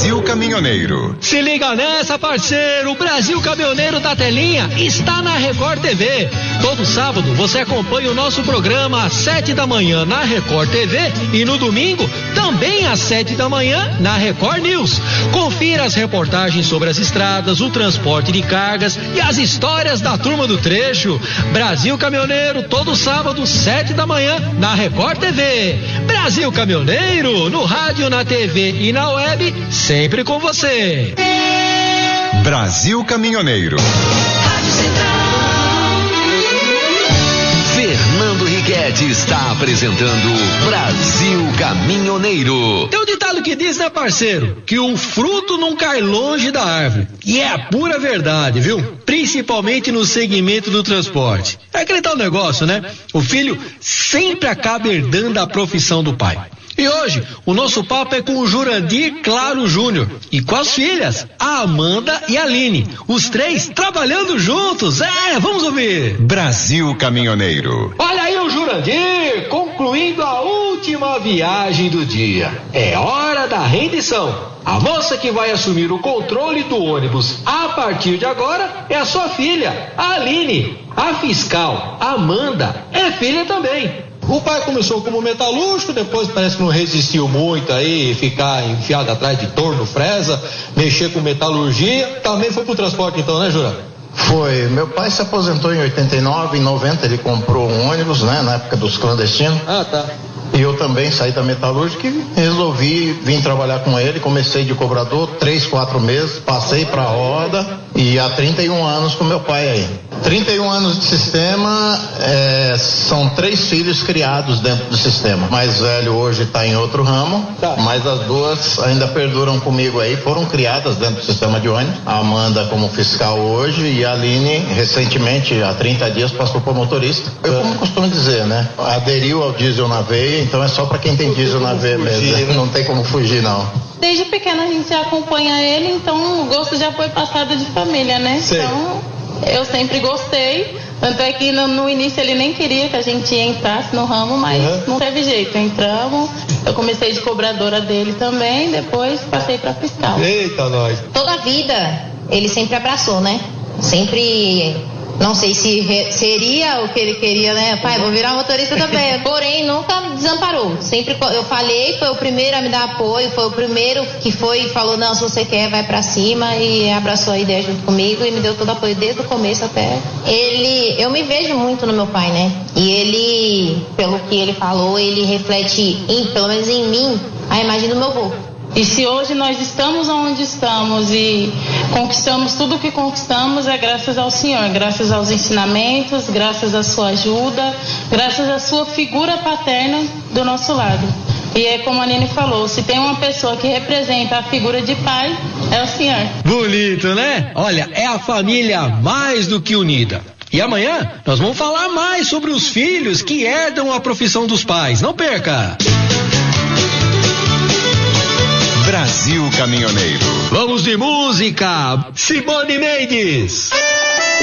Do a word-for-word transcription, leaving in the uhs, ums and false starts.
Brasil Caminhoneiro. Se liga nessa, parceiro, o Brasil Caminhoneiro da Telinha está na Record T V. Todo sábado você acompanha o nosso programa às sete da manhã na Record T V e no domingo também às sete da manhã na Record News. Confira as reportagens sobre as estradas, o transporte de cargas e as histórias da turma do trecho. Brasil Caminhoneiro, todo sábado, sete da manhã na Record T V. Brasil Caminhoneiro, no rádio, na T V e na web, sempre com você. Brasil Caminhoneiro. Rádio Central. Fernando Riquetti está apresentando Brasil Caminhoneiro. Tem um ditado que diz, né, parceiro, que o fruto não cai longe da árvore. E é a pura verdade, viu? Principalmente no segmento do transporte. É aquele tal negócio, né? O filho sempre acaba herdando a profissão do pai. E hoje, o nosso papo é com o Jurandir Claro Júnior e com as filhas, a Amanda e a Aline. Os três trabalhando juntos. É, vamos ouvir. Brasil Caminhoneiro. Olha aí o Jurandir, concluindo a última viagem do dia. É hora da rendição. A moça que vai assumir o controle do ônibus a partir de agora é a sua filha, a Aline. A fiscal, Amanda, é filha também. O pai começou como metalúrgico, depois parece que não resistiu muito aí, ficar enfiado atrás de torno, fresa, mexer com metalurgia. Também foi pro transporte então, né, Jura? Foi. Meu pai se aposentou em oitenta e nove, em noventa ele comprou um ônibus, né, na época dos clandestinos. Ah, tá. E eu também saí da metalúrgica e resolvi vir trabalhar com ele. Comecei de cobrador, três, quatro meses, passei pra roda e há trinta e um anos com meu pai aí. trinta e um anos de sistema, é, são três filhos criados dentro do sistema. O mais velho hoje está em outro ramo, tá. Mas as duas ainda perduram comigo aí, foram criadas dentro do sistema de ônibus. A Amanda como fiscal hoje e a Aline recentemente, há trinta dias, passou por motorista. Eu, como costumo dizer, né, aderiu ao diesel na veia, então é só para quem tem diesel na veia mesmo, não tem como fugir não. Desde pequena a gente acompanha ele, então o gosto já foi passado de família, né? Sim. Então eu sempre gostei, tanto é que no, no início ele nem queria que a gente entrasse no ramo, mas uhum. Não teve jeito, entramos, eu comecei de cobradora dele também, depois passei para fiscal. Eita, nós! Toda a vida ele sempre abraçou, né? Sempre, não sei se re, seria o que ele queria, né? Pai, vou virar motorista também. Porém, nunca desamparou. Sempre eu falei, foi o primeiro a me dar apoio, foi o primeiro que foi e falou, não, se você quer, vai pra cima, e abraçou a ideia junto comigo e me deu todo o apoio desde o começo até. Ele, eu me vejo muito no meu pai, né? E ele, pelo que ele falou, ele reflete, em, pelo menos em mim, a imagem do meu avô. E se hoje nós estamos onde estamos e conquistamos tudo o que conquistamos, é graças ao Senhor, graças aos ensinamentos, graças à sua ajuda, graças à sua figura paterna do nosso lado. E é como a Nini falou, se tem uma pessoa que representa a figura de pai, é o Senhor. Bonito, né? Olha, é a família mais do que unida. E amanhã nós vamos falar mais sobre os filhos que herdam a profissão dos pais. Não perca! Brasil Caminhoneiro. Vamos de música, Simone Mendes.